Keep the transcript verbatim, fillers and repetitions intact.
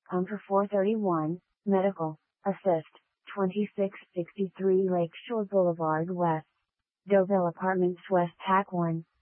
Pumper four thirty-one, Medical, Assist, twenty-six sixty-three Lakeshore Boulevard West. Deauville Apartments West Hack one.